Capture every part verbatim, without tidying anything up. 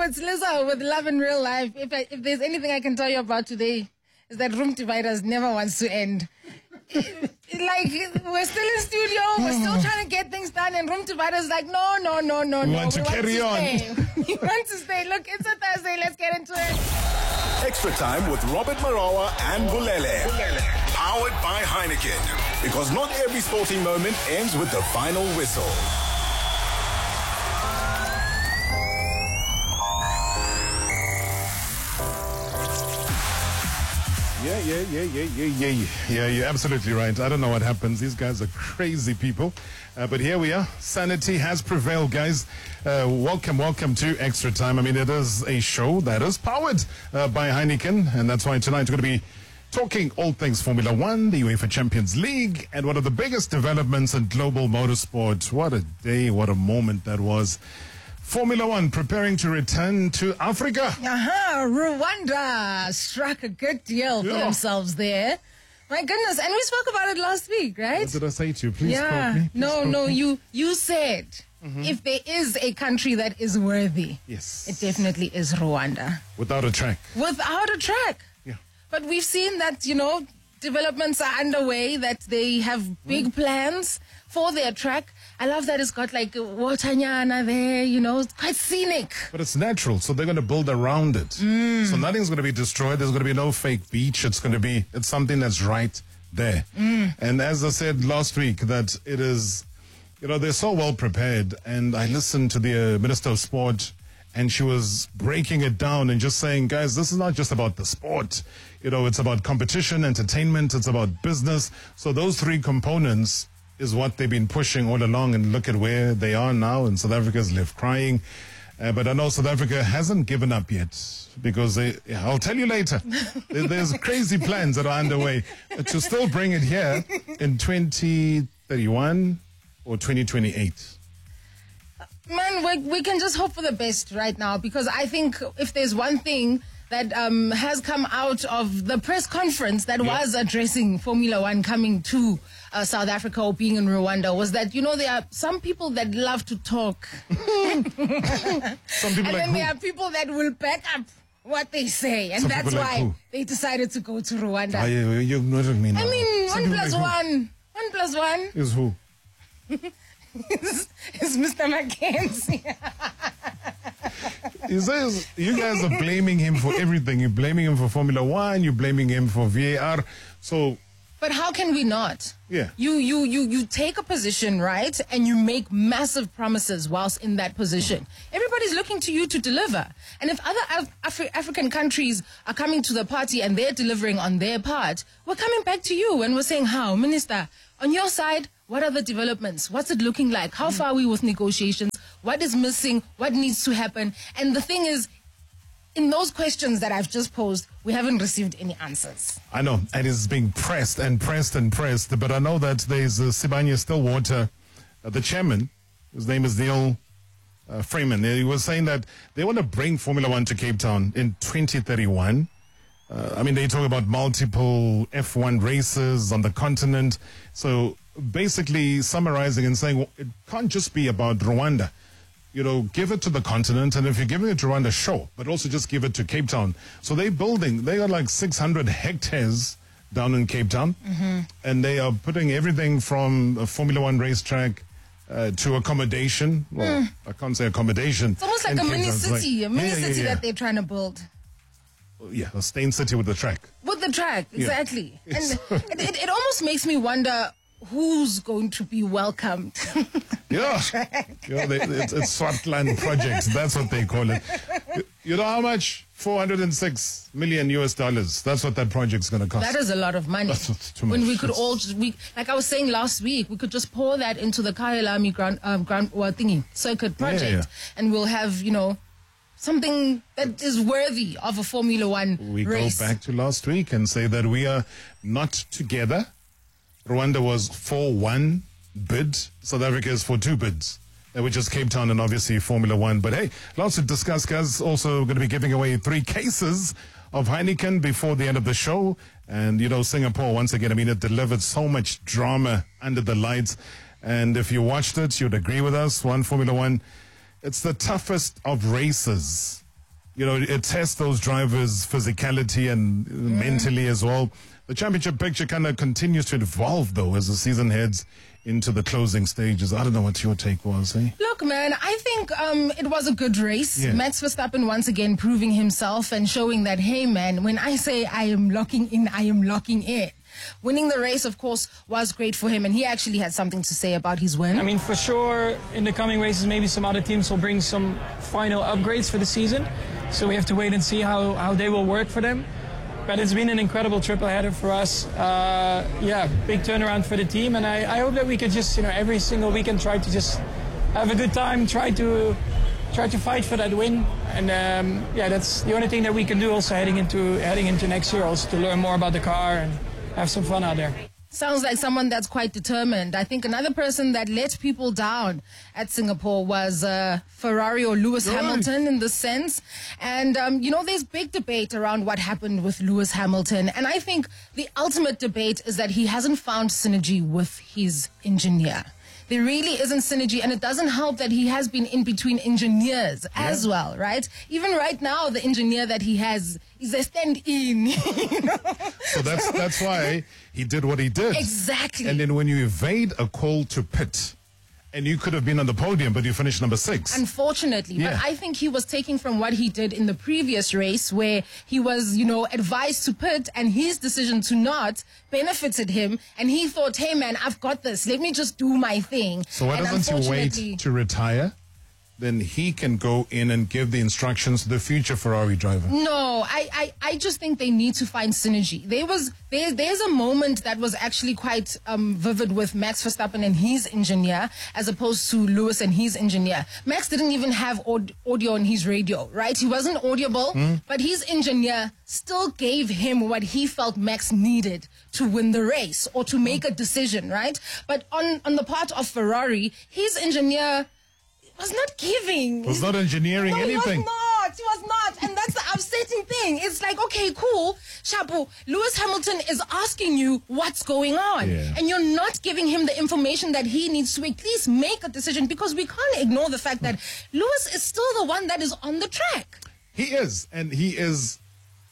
it's Lizzo with Love in Real Life. If I, if there's anything I can tell you about today, is that Room Dividers never wants to end. Like, we're still in studio, we're still trying to get things done, and Room Dividers like, no, no, no, no, we no. Want to we carry want on. to stay. We want to stay. Look, it's a Thursday. Let's get into it. Extra Time with Robert Marawa and Bulele. Powered by Heineken. Because not every sporting moment ends with the final whistle. Yeah, yeah, yeah, yeah, yeah, yeah, yeah. You're absolutely right. I don't know what happens. These guys are crazy people. Uh, but here we are. Sanity has prevailed, guys. Uh, welcome, welcome to Extra Time. I mean, it is a show that is powered uh, by Heineken. And that's why tonight we're going to be talking all things Formula One, the UEFA Champions League, and one of the biggest developments in global motorsport. What a day, what a moment that was. Formula One preparing to return to Africa. Uh-huh. Rwanda struck a good deal for Yeah. themselves there. My goodness. And we spoke about it last week, right? What did I say to you? Please yeah. quote me. Please no, quote no, me. you you said if there is a country that is worthy, Yes. it definitely is Rwanda. Without a track. Without a track. Yeah. But we've seen that, you know, developments are underway, that they have big plans for their track. I love that it's got like Watanyana there, you know, it's quite scenic. But it's natural, so they're going to build around it. Mm. So nothing's going to be destroyed. There's going to be no fake beach. It's going to be, it's something that's right there. Mm. And as I said last week, that it is, you know, they're so well prepared. And I listened to the uh, Minister of Sport, and she was breaking it down and just saying, guys, this is not just about the sport. You know, it's about competition, entertainment, it's about business. So those three components is what they've been pushing all along, and look at where they are now, and South Africa's left crying. Uh, but I know South Africa hasn't given up yet, because they, I'll tell you later, there, there's crazy plans that are underway to still bring it here in twenty thirty-one or twenty twenty-eight. Man, we, we can just hope for the best right now, because I think if there's one thing that um, has come out of the press conference that Yeah. was addressing Formula One coming to uh, South Africa or being in Rwanda, was that, you know, there are some people that love to talk. Some people And like then who? there are people that will back up what they say. And Some that's people like why who? they decided to go to Rwanda. Ah, yeah, you ignoring me now. I mean, Some one people plus like who? one. One plus one Is who? is, is Mister Mackenzie. He says you guys are blaming him for everything. You're blaming him for Formula One. You're blaming him for V A R. So, But how can we not? Yeah. You, you, you, you take a position, right? And you make massive promises whilst in that position. Everybody's looking to you to deliver. And if other Af- Afri- African countries are coming to the party and they're delivering on their part, we're coming back to you and we're saying, how, Minister, on your side, what are the developments? What's it looking like? How far are we with negotiations? What is missing? What needs to happen? And the thing is, in those questions that I've just posed, we haven't received any answers. I know, and it's being pressed and pressed and pressed, but I know that there's uh, Sibanye Stillwater, uh, the chairman, his name is Neil uh, Freeman. He was saying that they want to bring Formula One to Cape Town in twenty thirty-one. Uh, I mean, they talk about multiple F one races on the continent. So basically summarizing and saying, well, it can't just be about Rwanda. You know, give it to the continent, and if you're giving it to Rwanda, sure, but also just give it to Cape Town. So they're building, they got like six hundred hectares down in Cape Town, Mm-hmm. and they are putting everything from a Formula One racetrack uh, to accommodation. Well, I can't say accommodation. Mm. It's almost like in a Cape mini Town. It's like- city, a mini Yeah, yeah, city yeah. that they're trying to build. Yeah, a Stain City with the track. With the track, exactly. Yes. And it, it, it almost makes me wonder who's going to be welcomed. Yeah, yeah they, it's, it's Swartland projects. That's what they call it. You, you know how much? four hundred six million U S dollars. That's what that project's going to cost. That is a lot of money. That's not too When much. we could It's- all just, we, like I was saying last week, we could just pour that into the Kyalami Grand, um, Grand well, thingy, circuit project, yeah. and we'll have, you know, something that is worthy of a Formula One we race. go back to last week and say that we are not together. Rwanda was for one bid. South Africa is for two bids, uh, which is Cape Town and obviously Formula One. But hey, lots to discuss, guys. Also going to be giving away three cases of Heineken before the end of the show. And, you know, Singapore, once again, I mean, it delivered so much drama under the lights. And if you watched it, you'd agree with us. One Formula One, it's the toughest of races you know, it tests those drivers' physicality and uh, mentally as well. The championship picture kind of continues to evolve, though, as the season heads into the closing stages. I don't know what your take was, eh? Look, man, I think um, it was a good race. Yeah. Max Verstappen once again proving himself and showing that, hey, man, when I say I am locking in, I am locking in. Winning the race, of course, was great for him, and he actually had something to say about his win. I mean, for sure, in the coming races, maybe some other teams will bring some final upgrades for the season. So we have to wait and see how, how they will work for them. But it's been an incredible triple header for us. Uh, yeah, big turnaround for the team, and I, I hope that we could just, you know, every single weekend try to just have a good time, try to try to fight for that win. And um, yeah, that's the only thing that we can do also heading into heading into next year, also to learn more about the car and have some fun out there. Sounds like someone that's quite determined. I think another person that let people down at Singapore was uh, Ferrari or Lewis Right. Hamilton in this sense. And, um, you know, there's big debate around what happened with Lewis Hamilton. And I think the ultimate debate is that he hasn't found synergy with his engineer. There really isn't synergy, and it doesn't help that he has been in between engineers as well, right? Even right now, the engineer that he has is a stand-in. You know? So that's that's why he did what he did. Exactly. And then when you evade a call to pit, and you could have been on the podium, but you finished number six. Unfortunately, Yeah. but I think he was taking from what he did in the previous race where he was, you know, advised to pit and his decision to not benefited him. And he thought, hey, man, I've got this. Let me just do my thing. So why And doesn't he unfortunately- wait to retire? Then he can go in and give the instructions to the future Ferrari driver. No, I, I, I just think they need to find synergy. There was there, there's a moment that was actually quite um, vivid with Max Verstappen and his engineer as opposed to Lewis and his engineer. Max didn't even have aud- audio on his radio, right? He wasn't audible, but his engineer still gave him what he felt Max needed to win the race or to make a decision, right? But on, on the part of Ferrari, his engineer was not giving. Was not engineering No, anything. He was not. He was not. And that's the upsetting thing. It's like, okay, cool. Shabu, Lewis Hamilton is asking you what's going on. Yeah. And you're not giving him the information that he needs to at least make a decision, because we can't ignore the fact that Lewis is still the one that is on the track. He is, and he is.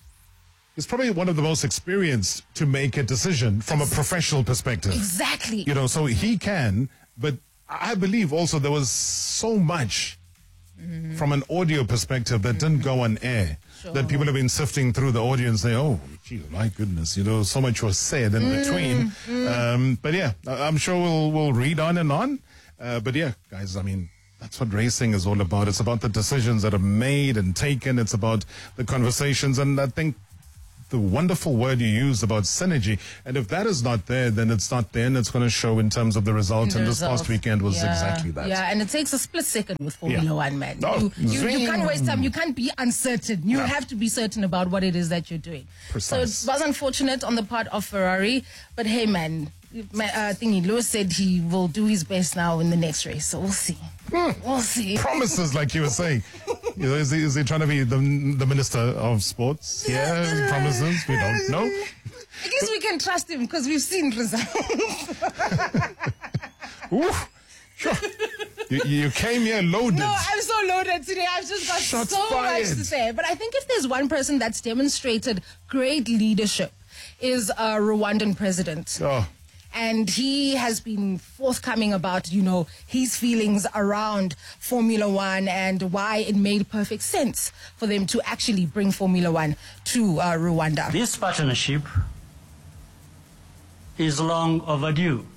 He's probably one of the most experienced to make a decision from a professional perspective. Exactly. You know, so he can, but I believe also there was so much mm-hmm. from an audio perspective that didn't go on air. Sure. That people have been sifting through the audio and say, oh, gee, my goodness, you know, so much was said in mm-hmm. between. Mm-hmm. Um, but yeah, I'm sure we'll, we'll read on and on. Uh, but yeah, guys, I mean, that's what racing is all about. It's about the decisions that are made and taken. It's about the conversations. And I think the wonderful word you used about synergy, and if that is not there, then it's not there, and it's going to show in terms of the result. The and this result. past weekend was Yeah. exactly that. Yeah, and it takes a split second with Formula Yeah. One, man. No. You, you, you Zing. can't waste time. You can't be uncertain. You No. have to be certain about what it is that you're doing. Precise. So it was unfortunate on the part of Ferrari, but hey, man, my, uh, thingy, Lewis said he will do his best now in the next race, so we'll see. Hmm. We'll see. Promises, like you were saying. You know, is he, is he trying to be the, the minister of sports? Yeah, promises. We don't know. I guess we can trust him because we've seen results. Ooh, sure. You, you came here loaded. No, I'm so loaded today. I've just got Shots so fired. much to say. But I think if there's one person that's demonstrated great leadership is a Rwandan president. Oh. And he has been forthcoming about, you know, his feelings around Formula One and why it made perfect sense for them to actually bring Formula One to uh, Rwanda. This partnership is long overdue,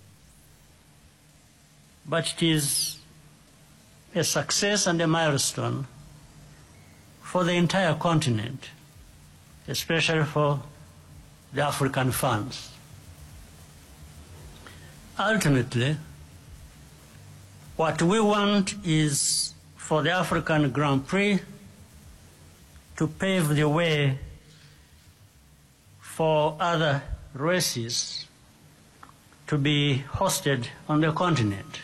but it is a success and a milestone for the entire continent, especially for the African fans. Ultimately, what we want is for the African Grand Prix to pave the way for other races to be hosted on the continent.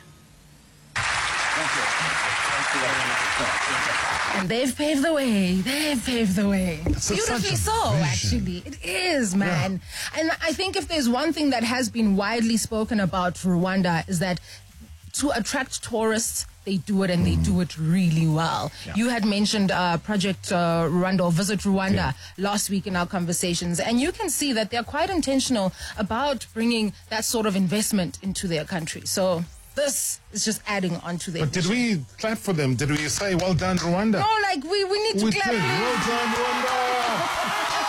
And they've paved the way. They've paved the way. It's a- Beautifully such a so, vision. actually. It is, man. And I think if there's one thing that has been widely spoken about Rwanda is that to attract tourists, they do it, and they do it really well. Yeah. You had mentioned uh, Project uh, Rwanda or Visit Rwanda Yeah. last week in our conversations, and you can see that they're quite intentional about bringing that sort of investment into their country. So this is just adding on to their But did vision. we clap for them? Did we say, well done, Rwanda? No, like we, we need to we clap. did. Well done, Rwanda!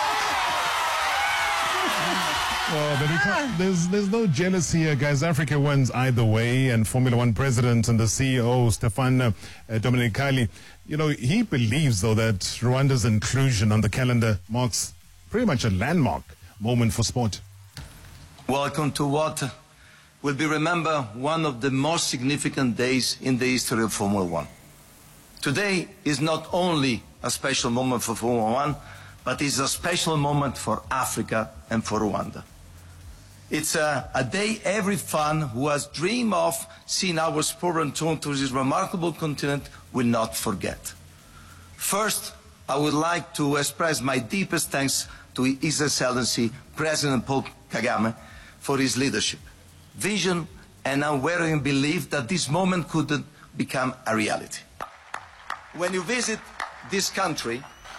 Oh, but we can't, there's, there's no jealousy here, guys. Africa wins either way, and Formula One president and the C E O, Stefano uh, Domenicali, you know, he believes, though, that Rwanda's inclusion on the calendar marks pretty much a landmark moment for sport. Welcome to what will be remembered one of the most significant days in the history of Formula One. Today is not only a special moment for Formula One, but it's a special moment for Africa and for Rwanda. It's a, a day every fan who has dreamed of seeing our sport return to this remarkable continent will not forget. First, I would like to express my deepest thanks to His Excellency President Paul Kagame for his leadership, vision, and unwavering belief that this moment could become a reality. When you visit this country,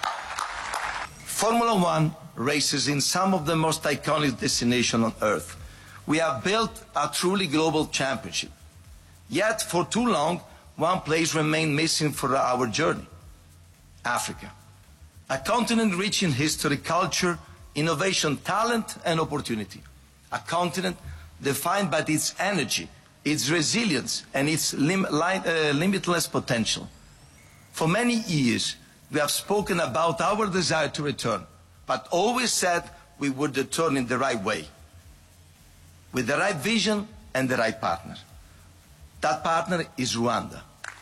Formula One races in some of the most iconic destinations on Earth. We have built a truly global championship. Yet, for too long, one place remained missing for our journey: Africa. A continent rich in history, culture, innovation, talent, and opportunity. A continent defined by its energy, its resilience, and its lim li uh, limitless potential. For many years, we have spoken about our desire to return, but always said we would return in the right way, with the right vision and the right partner. That partner is Rwanda.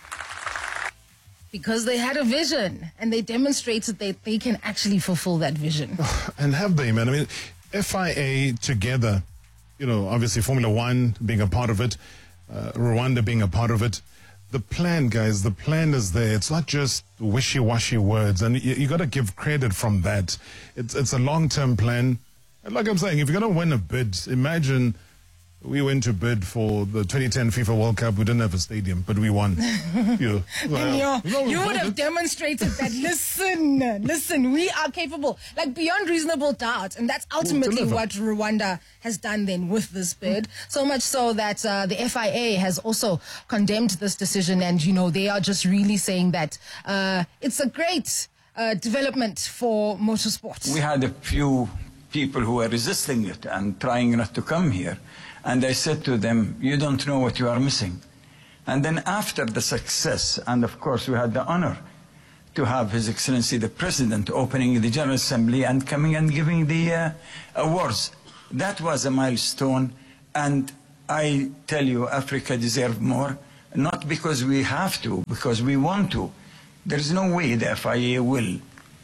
Because they had a vision, and they demonstrated that they can actually fulfill that vision. And have they, man? I mean, F I A together, you know, obviously Formula One being a part of it, uh, Rwanda being a part of it. The plan, guys, the plan is there. It's not just wishy-washy words, and you, you got to give credit from that. It's it's a long-term plan. And like I'm saying, if you're going to win a bid, imagine we went to bid for the twenty ten FIFA World Cup. We didn't have a stadium, but we won. you know, And well, you, no, we you would won have it. demonstrated that, listen, listen, we are capable, like beyond reasonable doubt. And that's ultimately deliver. what Rwanda has done then with this bid. So much so that uh, the F I A has also condemned this decision. And, you know, they are just really saying that uh, it's a great uh, development for motorsports. We had a few people who were resisting it and trying not to come here. And I said to them, you don't know what you are missing. And then after the success, and of course we had the honor to have His Excellency the President opening the General Assembly and coming and giving the uh, awards. That was a milestone, and I tell you, Africa deserves more, not because we have to, because we want to. There is no way the F I A will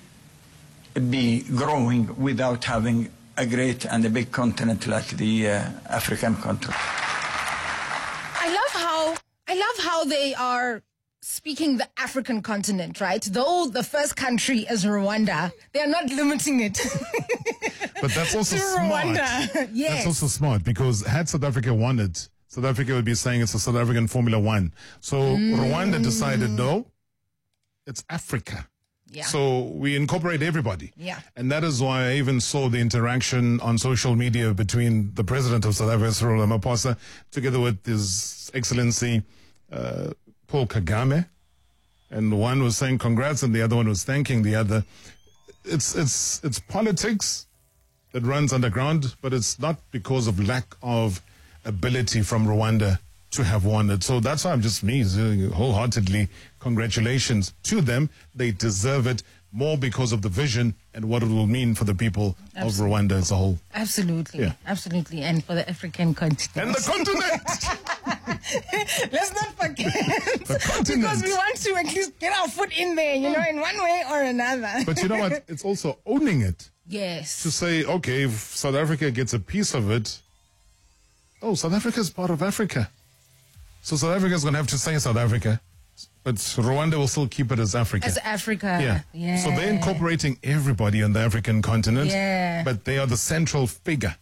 be growing without having a great and a big continent like the uh, African continent. I love how I love how they are speaking the African continent, right? Though the first country is Rwanda, they are not limiting it. But that's also to smart. Rwanda. Yes. That's also smart, because had South Africa won it, South Africa would be saying it's a South African Formula One. So Mm. Rwanda decided, no, it's Africa. Yeah. So we incorporate everybody. Yeah. And that is why I even saw the interaction on social media between the president of South Africa, Cyril Ramaphosa, together with His Excellency uh, Paul Kagame. And one was saying congrats and the other one was thanking the other. It's, it's, it's politics that runs underground, but it's not because of lack of ability from Rwanda to have won it. So that's why I'm just me saying wholeheartedly congratulations to them. They deserve it more because of the vision and what it will mean for the people Absolutely. of Rwanda as a whole. Absolutely. Yeah. Absolutely. And for the African continent. And the continent! Let's not forget. The continent. Because we want to at least get our foot in there, you know, in one way or another. But you know what? It's also owning it. Yes. To say, okay, if South Africa gets a piece of it, oh, South Africa is part of Africa. So South Africa is going to have to say South Africa, but Rwanda will still keep it as Africa. As Africa. Yeah. Yeah. So they're incorporating everybody on the African continent, Yeah. but they are the central figure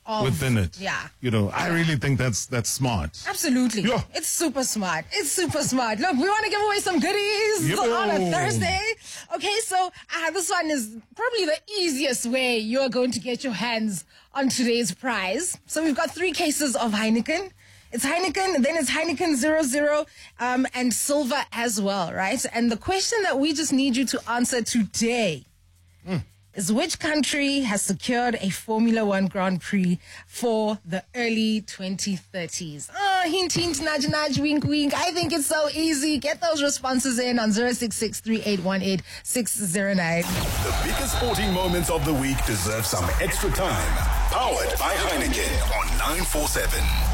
of within it. Yeah. You know, I really think that's that's smart. Absolutely. Yeah. It's super smart. It's super smart. Look, we want to give away some goodies Yo. on a Thursday. Okay, so uh, this one is probably the easiest way you're going to get your hands on today's prize. So we've got three cases of Heineken. It's Heineken, then it's Heineken zero zero, um, and silver as well, right? And the question that we just need you to answer today mm. is which country has secured a Formula One Grand Prix for the early twenty thirties? Oh, hint, hint, nudge, nudge, wink, wink. I think it's so easy. Get those responses in on zero six six, three eight one eight, six zero nine. The biggest sporting moments of the week deserve some extra time. Powered by Heineken on nine four seven.